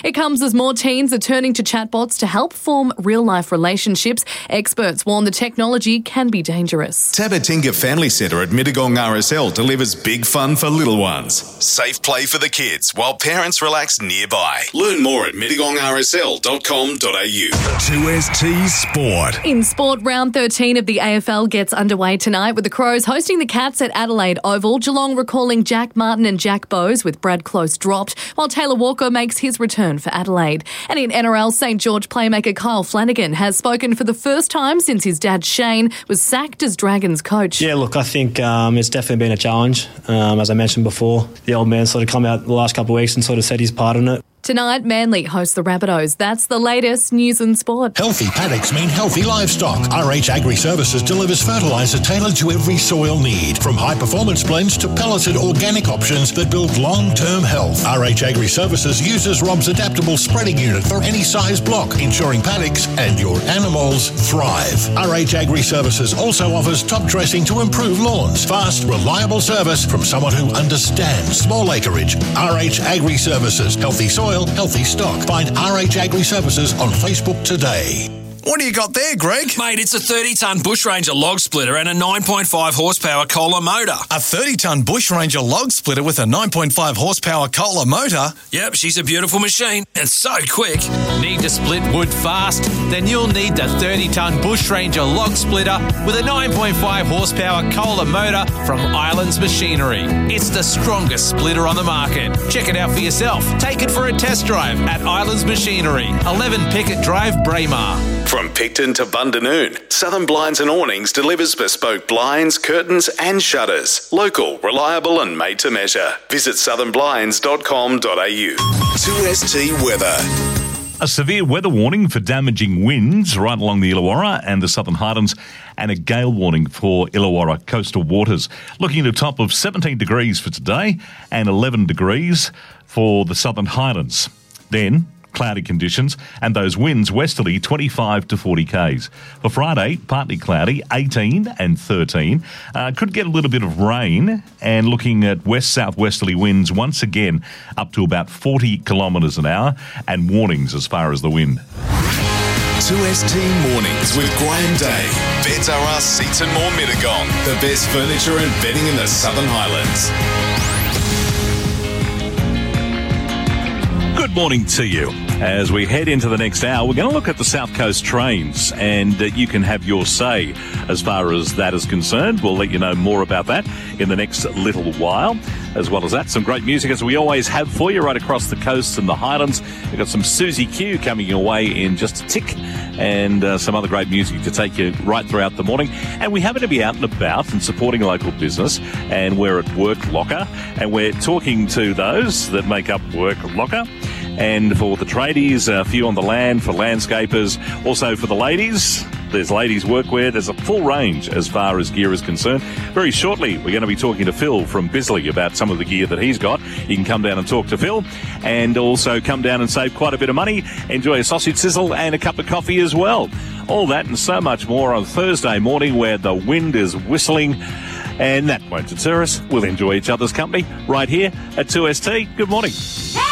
It comes as more teens are turning to chatbots to help form real-life relationships. Experts warn the technology can be dangerous. Tabatinga Family Centre at Mittagong RSL delivers big fun for little ones. Safe play for the kids while parents relax nearby. Learn more at mittagongrsl.com.au. 2ST Sport. In sport, round 13 of the AFL gets underway tonight with the Crows hosting the Cats at Adelaide Oval. Geelong recalling Jack Martin and Jack Bowes with Brad Close dropped, while Taylor Walker makes his return for Adelaide. And in NRL, St George playmaker Kyle Flanagan has spoken for the first time since his dad Shane was sacked as Dragons coach. Yeah, look, I think it's definitely been a challenge. As I mentioned before, the old man sort of come out the last couple of weeks and sort of said his part in it. Tonight, Manly hosts the Rabbitohs. That's the latest news and sport. Healthy paddocks mean healthy livestock. RH Agri Services delivers fertiliser tailored to every soil need. From high-performance blends to pelleted organic options that build long-term health. RH Agri Services uses Rob's adaptable spreading unit for any size block, ensuring paddocks and your animals thrive. RH Agri Services also offers top dressing to improve lawns. Fast, reliable service from someone who understands small acreage. RH Agri Services. Healthy soil, healthy stock. Find RH Agri Services on Facebook today. What do you got there, Greg? Mate, it's a 30-tonne Bush Ranger log splitter and a 9.5 horsepower Kohler motor. A 30-tonne Bush Ranger log splitter with a 9.5 horsepower Kohler motor? Yep, she's a beautiful machine and so quick. Need to split wood fast? Then you'll need the 30-tonne Bush Ranger log splitter with a 9.5 horsepower Kohler motor from Islands Machinery. It's the strongest splitter on the market. Check it out for yourself. Take it for a test drive at Islands Machinery, 11 Pickett Drive, Braemar. From Picton to Bundanoon, Southern Blinds and Awnings delivers bespoke blinds, curtains and shutters. Local, reliable and made to measure. Visit southernblinds.com.au. 2ST Weather. A severe weather warning for damaging winds right along the Illawarra and the Southern Highlands, and a gale warning for Illawarra coastal waters. Looking at a top of 17 degrees for today and 11 degrees for the Southern Highlands. Then cloudy conditions and those winds westerly 25 to 40 k's. For Friday, partly cloudy, 18 and 13. Could get a little bit of rain, and looking at west-southwesterly winds once again up to about 40 kilometres an hour, and warnings as far as the wind. 2ST Mornings with Graham Day. Beds R Us Seats and More Mittagong. The best furniture and bedding in the Southern Highlands. Good morning to you. As we head into the next hour, we're going to look at the South Coast trains, and you can have your say as far as that is concerned. We'll let you know more about that in the next little while. As well as that, some great music as we always have for you right across the coast and the Highlands. We've got some Susie Q coming your way in just a tick, and some other great music to take you right throughout the morning. And we happen to be out and about and supporting local business, and we're at Work Locker, and we're talking to those that make up Work Locker. And for the tradies, a few on the land, for landscapers, also for the ladies, there's ladies' workwear. There's a full range as far as gear is concerned. Very shortly, we're going to be talking to Phil from Bisley about some of the gear that he's got. You can come down and talk to Phil, and also come down and save quite a bit of money, enjoy a sausage sizzle and a cup of coffee as well. All that and so much more on Thursday morning, where the wind is whistling, and that won't deter us. We'll enjoy each other's company right here at 2ST. Good morning.